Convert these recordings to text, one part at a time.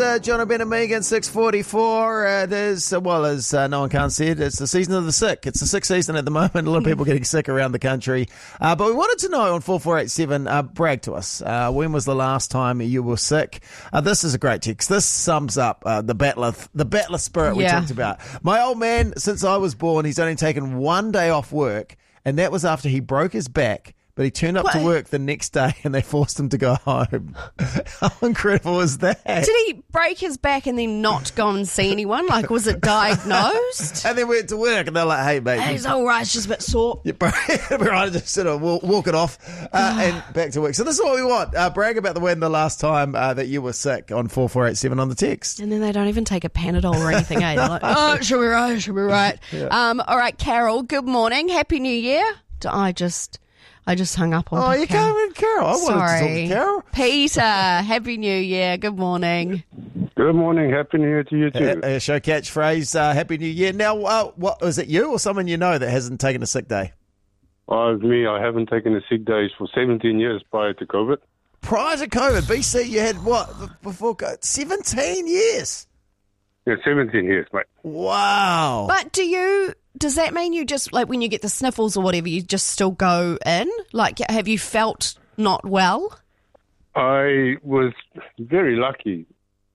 John Ben and Megan, 6:44. There's, well, as no one can't see it, it's the season of the sick. It's the sick season at the moment. A lot of people getting sick around the country. But we wanted to know on 4487, brag to us. When was the last time you were sick? This is a great text. This sums up the battler spirit we talked about. My old man, since I was born, he's only taken one day off work, and that was after he broke his back. But he turned up to work the next day and they forced him to go home. How incredible is that? Did he break his back and then not go and see anyone? Like, was it diagnosed? And then went to work and they're like, hey, mate. He's all right, it's just a bit sore. Yeah, right, just sort of walk it off and back to work. So this is what we want. Brag about the last time that you were sick on 4487 on the text. And then they don't even take a Panadol or anything, eh? They're like, oh, it should be right, it should be right. Yeah. All right, Carol, good morning. Happy New Year. I just hung up on you can't even Carol. I wanted to talk to Carol. Peter, Happy New Year. Good morning. Good morning. Happy New Year to you too. Show catchphrase, Happy New Year. Now, what is it, you or someone you know that hasn't taken a sick day? Oh, it's me. I haven't taken a sick days for 17 years prior to COVID. Prior to COVID, BC, you had what before COVID? 17 years. Yeah, 17 years, mate. Wow. But does that mean you just, like, when you get the sniffles or whatever, you just still go in? Like, have you felt not well? I was very lucky.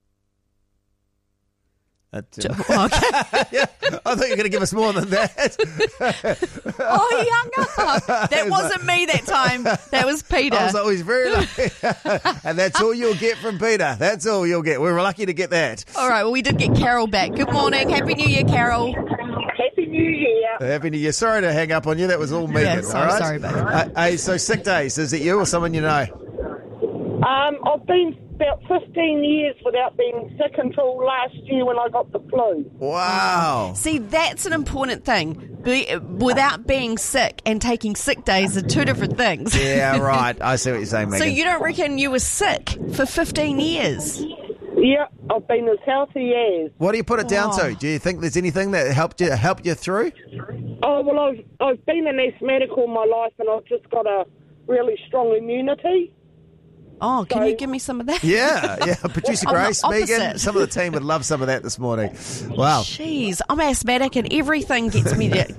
Okay. Yeah, I thought you were going to give us more than that. He hung up. That wasn't me that time. That was Peter. I was always very lucky. And that's all you'll get from Peter. That's all you'll get. We're lucky to get that. All right, well, we did get Carol back. Good morning. Happy New Year, Carol. Happy New Year. Happy New Year. Sorry to hang up on you. That was all Megan. Yeah, sorry, baby. Hey, so sick days, is it you or someone you know? I've been about 15 years without being sick until last year when I got the flu. Wow. See, that's an important thing. Without being sick and taking sick days are two different things. Yeah, right. I see what you're saying, Megan. So you don't reckon you were sick for 15 years? Yeah, I've been as healthy as. What do you put it down to? Do you think there's anything that helped you through? Oh, well, I've been an asthmatic all my life and I've just got a really strong immunity. Oh, can you give me some of that? Yeah. Producer Grace, Megan, some of the team would love some of that this morning. Wow. Jeez, I'm asthmatic and everything gets me like...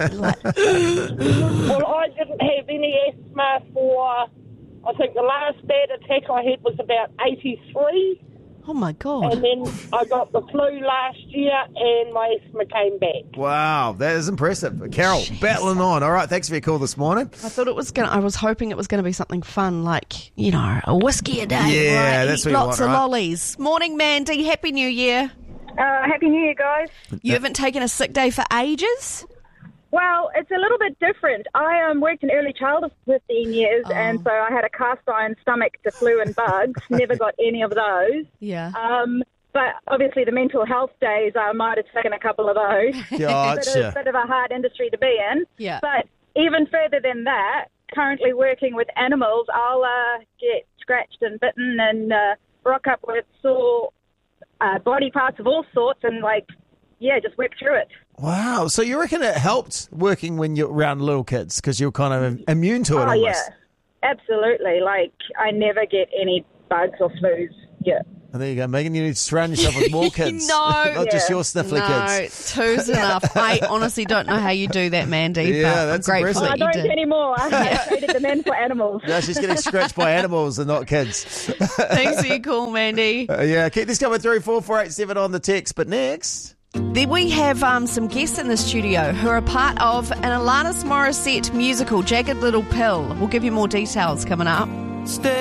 Well, I didn't have any asthma for, I think the last bad attack I had was about 83. Oh, my God. And then I got the flu last year and my asthma came back. Wow, that is impressive. Carol, battling on. All right, thanks for your call this morning. I was hoping it was going to be something fun, like, a whiskey a day. Yeah, right? that's what Eat you lots want, of right? lollies. Morning, Mandy. Happy New Year. Happy New Year, guys. You haven't taken a sick day for ages? Well, it's a little bit different. I worked in early childhood for 15 years, and so I had a cast iron stomach to flu and bugs. Never got any of those. Yeah. But obviously the mental health days, I might have taken a couple of those. Gotcha. It's a bit of a hard industry to be in. Yeah. But even further than that, currently working with animals, I'll get scratched and bitten and rock up with sore body parts of all sorts and, just work through it. Wow. So you reckon it helped working when you're around little kids because you're kind of immune to it almost? Yeah, absolutely. I never get any bugs or flus. Yeah. And there you go, Megan. You need to surround yourself with more kids. Not just your sniffly kids. No, two's enough. I honestly don't know how you do that, Mandy. Yeah, but that's I'm grateful impressive. that I you don't did. anymore. I traded them in for animals. No, she's getting scratched by animals and not kids. Thanks for your call, Mandy. Keep this coming through, 4487 on the text. But next... Then we have some guests in the studio who are part of an Alanis Morissette musical, Jagged Little Pill. We'll give you more details coming up.